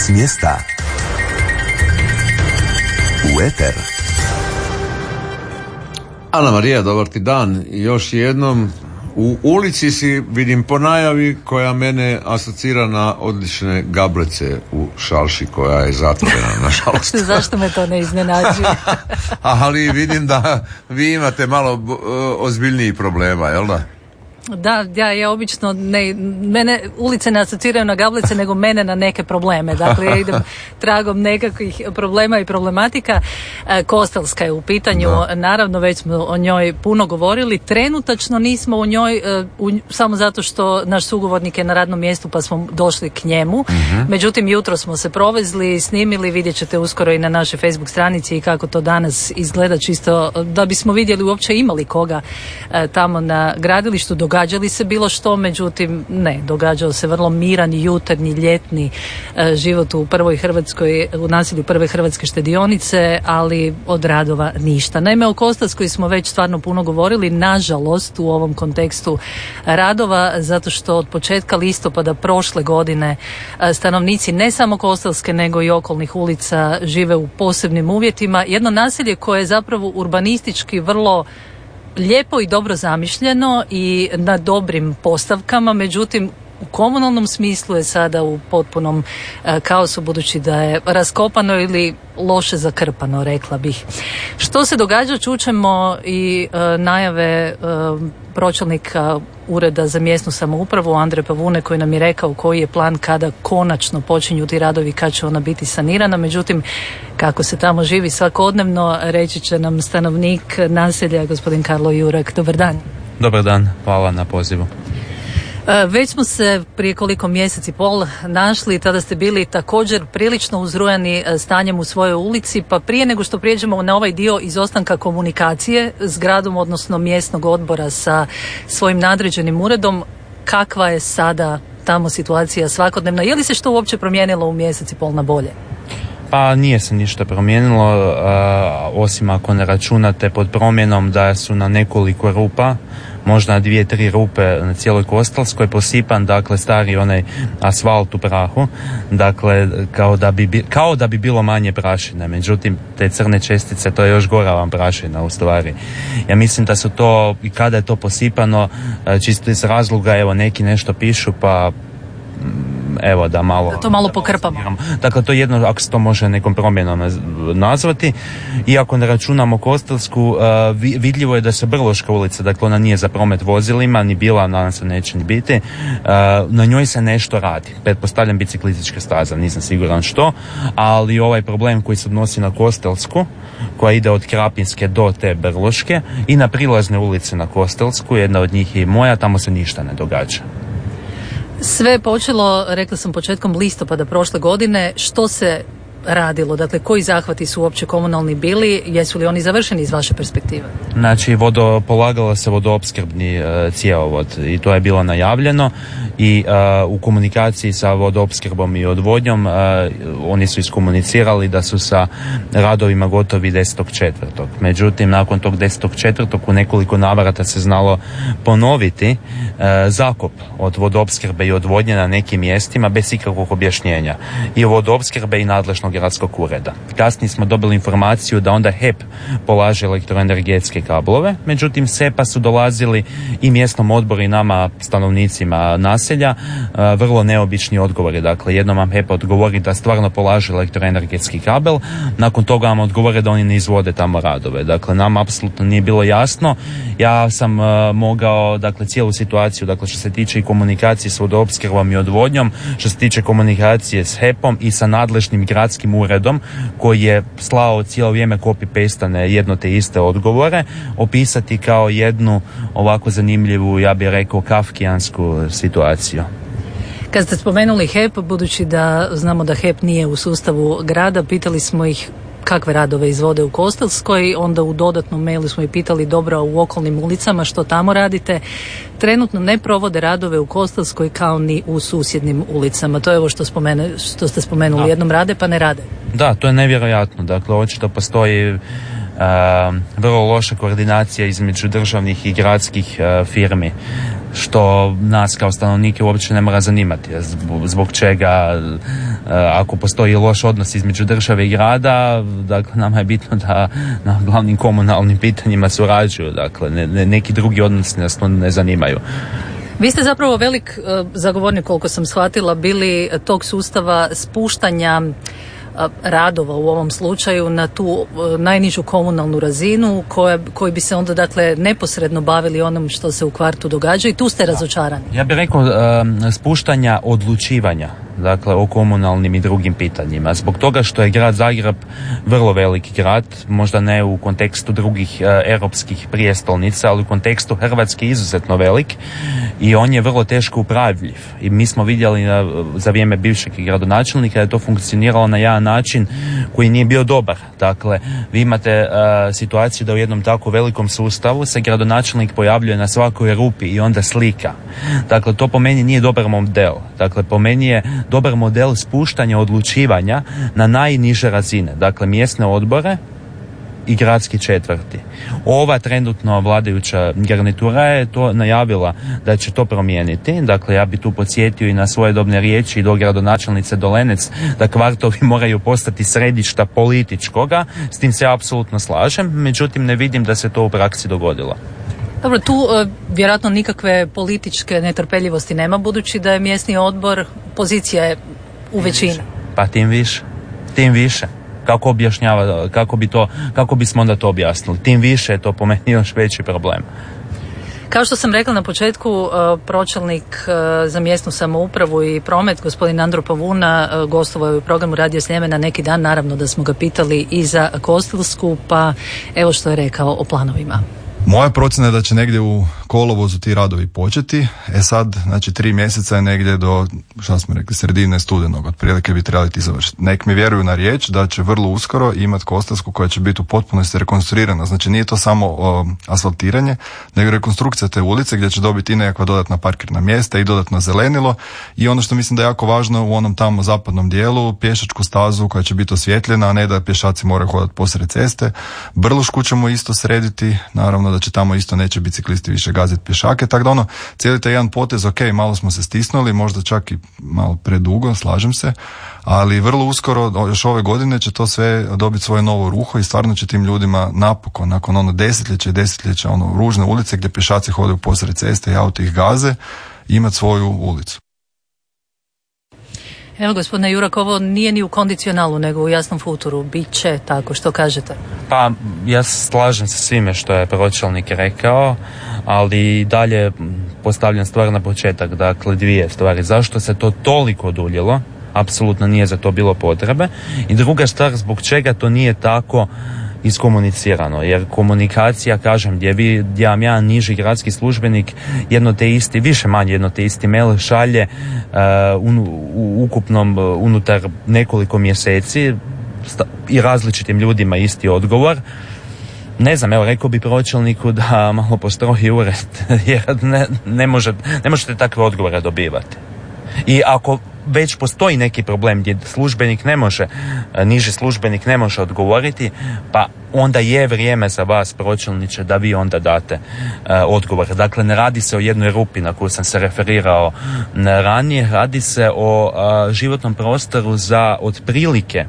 S mjesta u eter. Ana Marija, dobar ti dan. Još jednom u ulici si, vidim po najavi, koja mene asocira na odlične gablece u Šalši, koja je zatvorena, nažalost. Zašto me to ne iznenađuje? Ali vidim da vi imate malo ozbiljnijih problema, jel da? Da, ja obično mene ulice ne asociraju na gablece, nego mene na neke probleme. Dakle, ja idem tragom nekakvih problema i problematika. Kostelska je u pitanju, naravno već smo o njoj puno govorili. Trenutačno nismo u njoj samo zato što naš sugovornik je na radnom mjestu pa smo došli k njemu. Međutim, jutro smo se provezli, snimili, vidjet ćete uskoro i na našoj Facebook stranici i kako to danas izgleda, čisto da bismo vidjeli uopće imali koga tamo na gradilištu. Događali se bilo što, međutim ne, događao se vrlo miran jutarnji ljetni život u prvoj Hrvatskoj, u naselju prve Hrvatske štedionice, ali od radova ništa. Naime, o Kostelskoj smo već stvarno puno govorili, nažalost u ovom kontekstu radova, zato što od početka listopada prošle godine stanovnici ne samo Kostelske nego i okolnih ulica žive u posebnim uvjetima. Jedno naselje koje je zapravo urbanistički vrlo lijepo i dobro zamišljeno i na dobrim postavkama, međutim u komunalnom smislu je sada u potpunom kaosu, budući da je raskopano ili loše zakrpano, rekla bih. Što se događa, čućemo i najave pročelnika Ureda za mjesnu samoupravu Andreja Pavune, koji nam je rekao koji je plan kada konačno počinju ti radovi, kad će ona biti sanirana. Međutim, kako se tamo živi svakodnevno, reći će nam stanovnik naselja, gospodin Karlo Jurak. Dobar dan. Dobar dan, hvala na pozivu. Već smo se prije koliko mjeseci pol našli, tada ste bili također prilično uzrujani stanjem u svojoj ulici, pa prije nego što prijeđemo na ovaj dio izostanka komunikacije s gradom, odnosno mjesnog odbora sa svojim nadređenim uredom, kakva je sada tamo situacija svakodnevna? Je li se što uopće promijenilo u mjesec i pol na bolje? Pa nije se ništa promijenilo, osim ako ne računate pod promjenom da su na nekoliko rupa, možda 2-3 rupe na cijeloj Kostelskoj posipan, dakle stari onaj asfalt u prahu, dakle kao da bi bilo manje prašine. Međutim, te crne čestice, to je još gora vam prašina u stvari. Ja mislim da su to, i kada je to posipano, čisto iz razloga, evo neki nešto pišu, pa evo da malo... Da to malo pokrpamo. Dakle, to je jedno, ako se to može nekom promjenom nazvati. Iako ne računamo Kostelsku, vidljivo je da se Brloška ulica, dakle ona nije za promet vozilima, ni bila, nadam se neće ni biti, na njoj se nešto radi. Pretpostavljam biciklistička staza, nisam siguran što, ali ovaj problem koji se odnosi na Kostelsku, koja ide od Krapinske do te Brloške i na prilazne ulice na Kostelsku, jedna od njih je i moja, tamo se ništa ne događa. Sve je počelo, rekla sam, početkom listopada prošle godine. Što se radilo? Dakle, koji zahvati su uopće komunalni bili? Jesu li oni završeni iz vaše perspektive? Znači, polagala se vodoopskrbni cjevovod i to je bilo najavljeno i u komunikaciji sa vodoopskrbom i odvodnjom oni su iskomunicirali da su sa radovima gotovi 10.4. Međutim, nakon tog 10.4. u nekoliko navrata se znalo ponoviti zakop od vodoopskrbe i odvodnje na nekim mjestima bez ikakvog objašnjenja i vodoopskrbe i nadležnog gradskog ureda. Kasnije smo dobili informaciju da onda HEP polaže elektroenergetske kablove, međutim SEPA su dolazili i mjesnom odboru i nama stanovnicima naselja vrlo neobični odgovori. Dakle, jednom vam HEP odgovori da stvarno polaže elektroenergetski kabel, nakon toga vam odgovore da oni ne izvode tamo radove. Dakle, nama apsolutno nije bilo jasno. Ja sam mogao, dakle, cijelu situaciju, dakle, što se tiče i komunikacije s vodoopskrbom i odvodnjom, što se tiče komunikacije s HEP-om i sa nadležnim gradskim uredom koji je slao cijelo vrijeme copy-pastane jedno te iste odgovore, opisati kao jednu ovako zanimljivu, ja bih rekao, kafkijansku situaciju. Kad ste spomenuli HEP, budući da znamo da HEP nije u sustavu grada, pitali smo ih kakve radove izvode u Kostelskoj, onda u dodatnom mailu smo i pitali dobro u okolnim ulicama što tamo radite. Trenutno ne provode radove u Kostelskoj kao ni u susjednim ulicama. To je ovo što ste spomenuli, jednom rade pa ne rade. Da, to je nevjerojatno. Dakle, očito postoji vrlo loša koordinacija između državnih i gradskih firmi. što nas kao stanovnike uopće ne mora zanimati. Zbog čega, ako postoji loš odnos između države i grada, dakle, nama je bitno da na glavnim komunalnim pitanjima surađuju. Dakle, neki drugi odnosi nas ne zanimaju. Vi ste zapravo velik zagovornik, koliko sam shvatila, bili tog sustava spuštanja radova u ovom slučaju na tu najnižu komunalnu razinu koji bi se onda dakle neposredno bavili onom što se u kvartu događa i tu ste razočarani. Ja bih rekao spuštanja odlučivanja, dakle o komunalnim i drugim pitanjima. Zbog toga što je grad Zagreb vrlo veliki grad, možda ne u kontekstu drugih europskih prijestolnica, ali u kontekstu Hrvatske izuzetno velik i on je vrlo teško upravljiv. I mi smo vidjeli za vrijeme bivšeg gradonačelnika da je to funkcioniralo na jedan način koji nije bio dobar. Dakle, vi imate situaciju da u jednom tako velikom sustavu se gradonačelnik pojavljuje na svakoj rupi i onda slika. Dakle, to po meni nije dobar model. Dakle, po meni je dobar model spuštanja odlučivanja na najniže razine. Dakle, mjesne odbore i gradski četvrti. Ova trenutno vladajuća garnitura je to najavila da će to promijeniti. Dakle, ja bi tu podsjetio i na svojedobne riječi do gradonačelnice Dolenec da kvartovi moraju postati središta političkoga. S tim se apsolutno slažem, međutim ne vidim da se to u praksi dogodilo. Dobro, tu vjerojatno nikakve političke netrpeljivosti nema, budući da je mjesni odbor, pozicija je u većini. Pa tim više. Kako objašnjava, kako bismo onda to objasnili? Tim više je to po meni još veći problem. Kao što sam rekla na početku, pročelnik za mjesnu samoupravu i promet, gospodin Andro Pavuna, gostovao je u programu Radio Sljemena neki dan, naravno da smo ga pitali i za Kostelsku, pa evo što je rekao o planovima. Moja procjena je da će negdje u kolovozu ti radovi početi. Sad, znači 3 mjeseca je negdje do, šta smo rekli, sredine studenog, otprilike bi trebali ti završiti. Nek mi vjeruju na riječ da će vrlo uskoro imati Kostelsku koja će biti u potpunosti rekonstruirana. Znači nije to samo asfaltiranje, nego rekonstrukcija te ulice gdje će dobiti i nekakva dodatna parkirna mjesta i dodatno zelenilo i ono što mislim da je jako važno u onom tamo zapadnom dijelu, pješačku stazu koja će biti osvjetljena, a ne da pješaci moraju hodati posred ceste. Brlušku ćemo isto srediti, naravno da će tamo isto neće biciklisti više gaziti pješake, tako da ono, cijeli taj jedan potez, ok, malo smo se stisnuli, možda čak i malo predugo, slažem se, ali vrlo uskoro, još ove godine će to sve dobiti svoje novo ruho i stvarno će tim ljudima napokon, nakon ono desetljeća, ono ružne ulice gdje pješaci hodaju posred ceste i auti ih gaze, imati svoju ulicu. Evo, gospodine Jurak, ovo nije ni u kondicionalu, nego u jasnom futuru. Biće tako, što kažete? Pa, ja slažem se svime što je pročelnik rekao, ali dalje postavljam stvar na početak. Dakle, 2 stvari. Zašto se to toliko duljilo? Apsolutno nije za to bilo potrebe. I druga stvar, zbog čega to nije tako iskomunicirano, jer komunikacija, kažem, gdje vam jedan niži gradski službenik više manje jedno te isti mail šalje ukupnom unutar nekoliko mjeseci i različitim ljudima isti odgovor. Ne znam, evo, rekao bi pročelniku da malo postroji ured, jer ne možete takve odgovore dobivati. I ako već postoji neki problem gdje niži službenik ne može odgovoriti, pa onda je vrijeme za vas, pročelniče, da vi onda date odgovor. Dakle, ne radi se o jednoj rupi na koju sam se referirao ranije, radi se o životnom prostoru za otprilike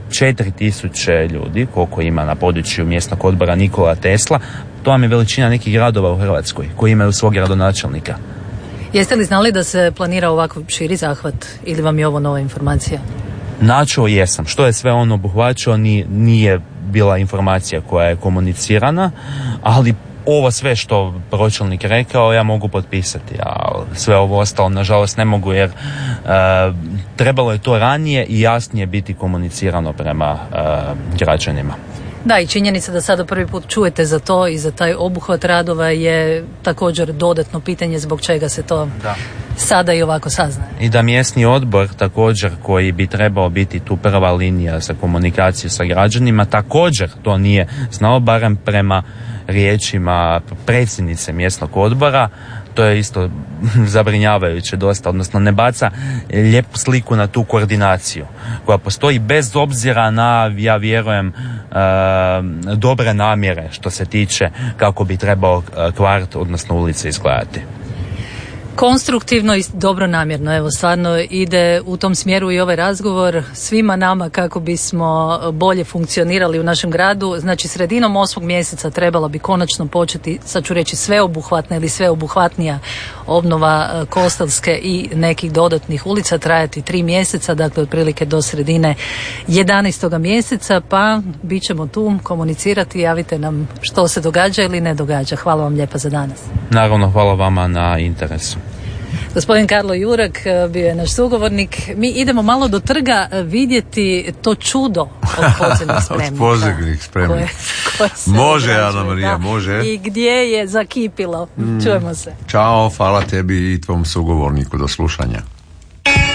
4000 ljudi, koliko ima na području mjesnog odbora Nikola Tesla. To vam je veličina nekih gradova u Hrvatskoj koji imaju svog gradonačelnika. Jeste li znali da se planira ovako širi zahvat ili vam je ovo nova informacija? Načuo jesam. Što je sve on obuhvaćao nije bila informacija koja je komunicirana, ali ovo sve što pročelnik rekao ja mogu potpisati, a sve ovo ostalo nažalost ne mogu, jer trebalo je to ranije i jasnije biti komunicirano prema građanima. Da, i činjenica da sada prvi put čujete za to i za taj obuhvat radova je također dodatno pitanje zbog čega se to sada i ovako saznaje. I da mjesni odbor također, koji bi trebao biti tu prva linija za komunikaciju sa građanima, također to nije znao, barem prema riječima predsjednice mjesnog odbora. To je isto zabrinjavajuće dosta, odnosno ne baca lijepu sliku na tu koordinaciju koja postoji bez obzira na, ja vjerujem, dobre namjere što se tiče kako bi trebao kvart, odnosno ulice, izgledati. Konstruktivno i dobronamjerno, evo stvarno ide u tom smjeru i ovaj razgovor svima nama kako bismo bolje funkcionirali u našem gradu. Znači sredinom 8. mjeseca trebala bi konačno početi, sad ću reći sveobuhvatna ili sveobuhvatnija obnova Kostelske i nekih dodatnih ulica, trajati 3 mjeseca, dakle otprilike do sredine 11. mjeseca, pa bit ćemo tu komunicirati, javite nam što se događa ili ne događa. Hvala vam lijepa za danas. Naravno, hvala vama na interesu. Gospodin Karlo Jurak bio je naš sugovornik. Mi idemo malo do trga vidjeti to čudo od podzemnih spremnika. Od podzemnih spremnika. Može, Ana Marija, može. I gdje je zakipilo. Čujemo se. Ćao, hvala tebi i tvom sugovorniku, do slušanja.